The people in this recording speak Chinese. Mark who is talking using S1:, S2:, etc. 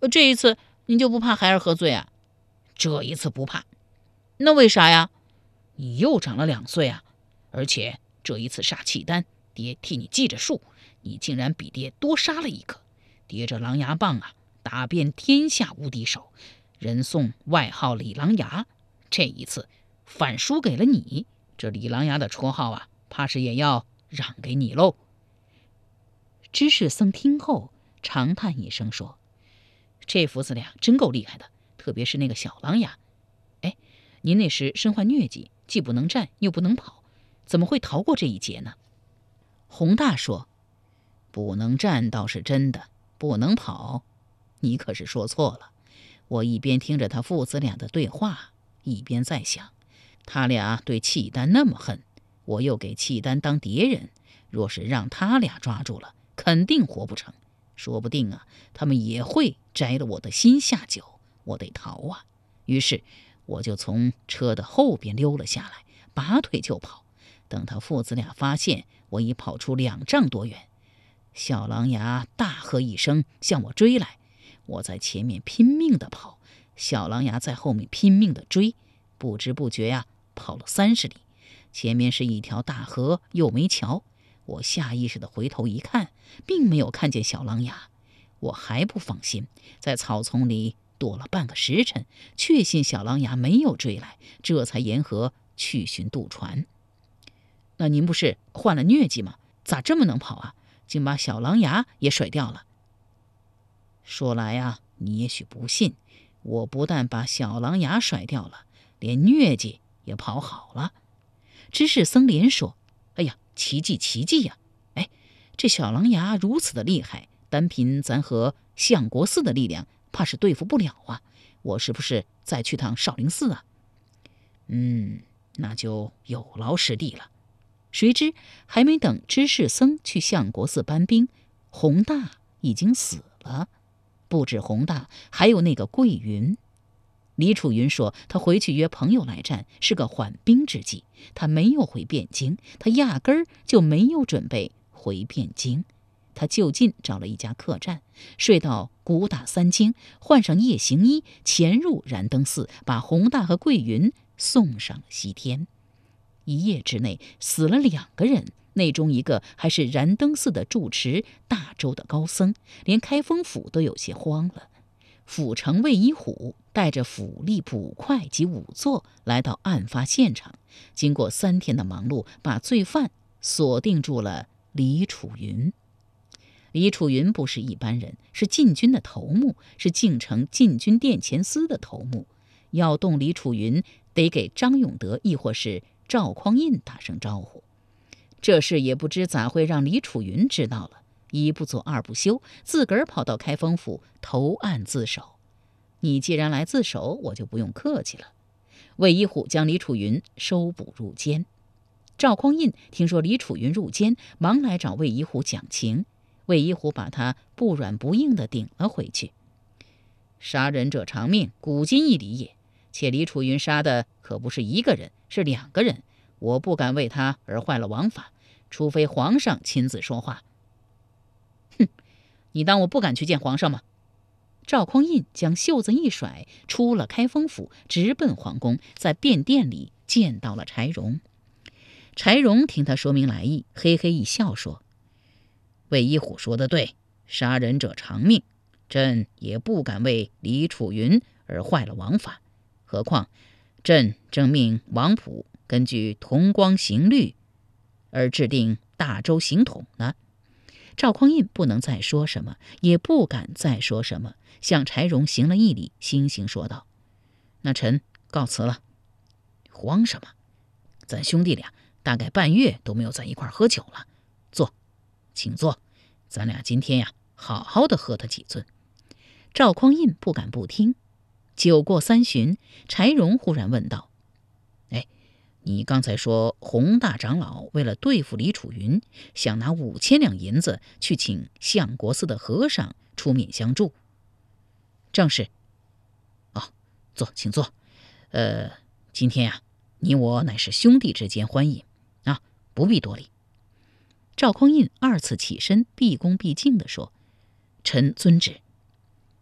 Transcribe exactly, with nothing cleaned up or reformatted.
S1: 这一次你就不怕孩儿喝醉啊？
S2: 这一次不怕。
S1: 那为啥呀？
S2: 你又长了两岁啊，而且这一次杀契丹，爹替你记着数，你竟然比爹多杀了一个。爹这狼牙棒啊，打遍天下无敌手，人送外号李狼牙。这一次反输给了你，这李狼牙的绰号啊，怕是也要让给你喽。
S1: 知世僧听后长叹一声说：“
S2: 这父子俩真够厉害的，特别是那个小狼牙。哎，您那时身患疟疾，既不能站又不能跑，怎么会逃过这一劫呢？”
S1: 洪大说：“
S2: 不能站倒是真的，不能跑，你可是说错了。我一边听着他父子俩的对话，一边在想，他俩对契丹那么恨，我又给契丹当敌人，若是让他俩抓住了，肯定活不成。说不定啊，他们也会摘了我的心下酒，我得逃啊。于是我就从车的后边溜了下来，拔腿就跑。等他父子俩发现我已跑出两丈多远，小狼牙大喝一声向我追来，我在前面拼命地跑，小狼牙在后面拼命地追，不知不觉呀、啊，跑了三十里。前面是一条大河，又没桥。我下意识地回头一看，并没有看见小狼牙。我还不放心，在草丛里躲了半个时辰，确信小狼牙没有追来，这才沿河去寻渡船。那您不是患了疟疾吗？咋这么能跑啊？竟把小狼牙也甩掉了。说来啊，你也许不信，我不但把小狼牙甩掉了，连疟疾也跑好了。
S1: 知世僧连说：“
S2: 哎呀，奇迹奇迹呀！哎，这小狼牙如此的厉害，单凭咱和相国寺的力量，怕是对付不了啊。我是不是再去趟少林寺啊？”嗯，那就有劳师弟了。
S1: 谁知还没等知世僧去相国寺搬兵，洪大已经死了。不止洪大，还有那个桂云。李楚云说他回去约朋友来战，是个缓兵之计，他没有回汴京，他压根儿就没有准备回汴京。他就近找了一家客栈，睡到鼓打三更，换上夜行衣，潜入燃灯寺，把洪大和桂云送上了西天。一夜之内死了两个人，内中一个还是燃灯寺的住持大周的高僧，连开封府都有些慌了。府城卫一虎带着府吏、捕快及仵作来到案发现场，经过三天的忙碌，把罪犯锁定住了李楚云。李楚云不是一般人，是禁军的头目，是京城禁军殿前司的头目。要动李楚云，得给张永德亦或是赵匡胤打声招呼。这事也不知咋会让李楚云知道了，一不做二不休，自个儿跑到开封府投案自首。你既然来自首，我就不用客气了。卫一虎将李楚云收捕入监。赵匡胤听说李楚云入监，忙来找卫一虎讲情。卫一虎把他不软不硬地顶了回去。杀人者偿命，古今一理也。且李楚云杀的可不是一个人，是两个人，我不敢为他而坏了王法，除非皇上亲自说话。哼，你当我不敢去见皇上吗？赵匡胤将袖子一甩，出了开封府，直奔皇宫，在便殿里见到了柴荣。柴荣听他说明来意，嘿嘿一笑说：“卫一虎说得对，杀人者偿命，朕也不敢为李楚云而坏了王法。何况朕正命王溥根据同光刑律而制定大周刑统呢。”赵匡胤不能再说什么，也不敢再说什么，向柴荣行了一礼，悻悻说道：“那臣告辞了。”慌什么？咱兄弟俩大概半月都没有在一块喝酒了。坐，请坐，咱俩今天呀，好好的喝他几樽。赵匡胤不敢不听。酒过三巡，柴荣忽然问道：“哎，你刚才说洪大长老为了对付李楚云，想拿五千两银子去请相国寺的和尚出面相助？”“正是。”“哦，坐，请坐。呃，今天呀、啊，你我乃是兄弟之间欢饮啊，不必多礼。”赵匡胤二次起身，毕恭毕敬地说：“臣遵旨。”